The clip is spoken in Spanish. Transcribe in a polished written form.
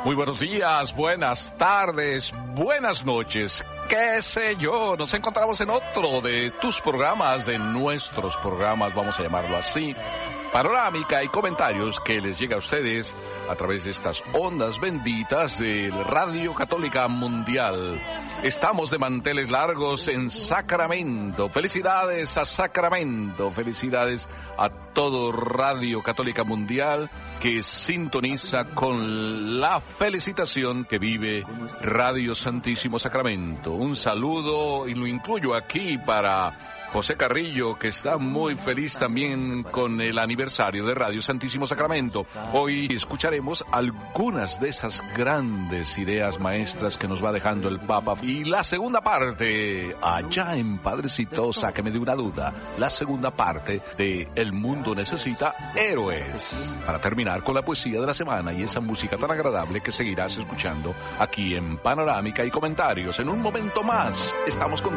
Muy buenos días, buenas tardes, buenas noches, qué sé yo. Nos encontramos en otro de tus programas, de nuestros programas, vamos a llamarlo así. Panorámica y comentarios que les llega a ustedes a través de estas ondas benditas de Radio Católica Mundial. Estamos de manteles largos en Sacramento. Felicidades a Sacramento, felicidades a todo Radio Católica Mundial que sintoniza con la felicitación que vive Radio Santísimo Sacramento. Un saludo, y lo incluyo aquí para José Carrillo, que está muy feliz también con el aniversario de Radio Santísimo Sacramento. Hoy escucharemos algunas de esas grandes ideas maestras que nos va dejando el Papa. Y la segunda parte, allá en Padrecito, sáqueme de una duda, la segunda parte de El Mundo Necesita Héroes. Para terminar con la poesía de la semana y esa música tan agradable que seguirás escuchando aquí en Panorámica y Comentarios. En un momento más, estamos con